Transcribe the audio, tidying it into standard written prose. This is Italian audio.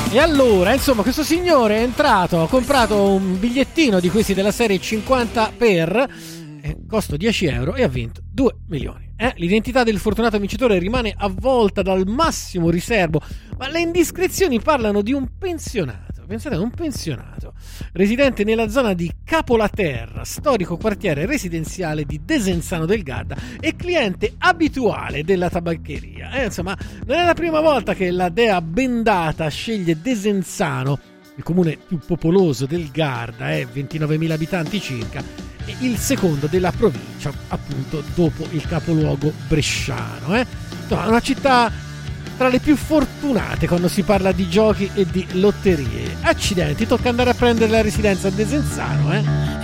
E allora, insomma, questo signore è entrato, ha comprato un bigliettino di questi della serie 50 per costo 10 euro e ha vinto 2 milioni. L'identità del fortunato vincitore rimane avvolta dal massimo riservo, ma le indiscrezioni parlano di un pensionato. Pensate, un pensionato residente nella zona di Capolaterra, storico quartiere residenziale di Desenzano del Garda e cliente abituale della tabaccheria. Insomma, non è la prima volta che la dea bendata sceglie Desenzano, il comune più popoloso del Garda, 29.000 abitanti circa, e il secondo della provincia, appunto dopo il capoluogo bresciano. Insomma, una città tra le più fortunate quando si parla di giochi e di lotterie. Accidenti, tocca andare a prendere la residenza a Desenzano,